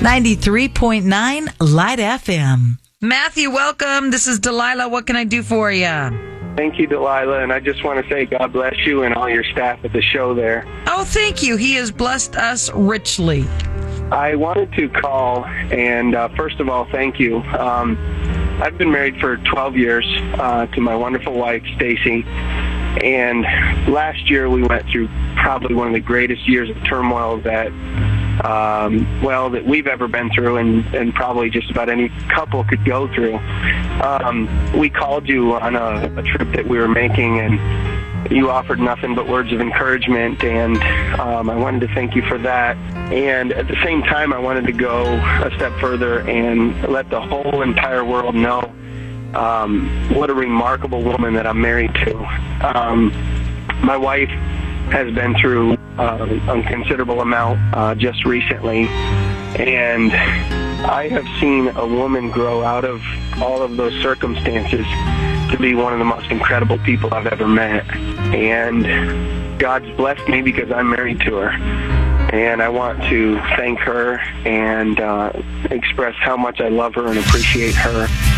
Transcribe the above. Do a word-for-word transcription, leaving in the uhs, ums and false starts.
ninety-three point nine Light F M. Matthew, welcome. This is Delilah. What can I do for you? Thank you, Delilah, and I just want to say God bless you and all your staff at the show there. Oh, thank you. He has blessed us richly. I wanted to call, and uh, first of all, thank you. Um, I've been married for twelve years uh, to my wonderful wife, Stacy, and last year we went through probably one of the greatest years of turmoil that Um, well, that we've ever been through, and, and probably just about any couple could go through. Um, we called you on a, a trip that we were making, and you offered nothing but words of encouragement, and um, I wanted to thank you for that. And at the same time, I wanted to go a step further and let the whole entire world know um, what a remarkable woman that I'm married to. Um, my wife has been through uh, a considerable amount uh, just recently, and I have seen a woman grow out of all of those circumstances to be one of the most incredible people I've ever met. And God's blessed me because I'm married to her. And I want to thank her and uh, express how much I love her and appreciate her.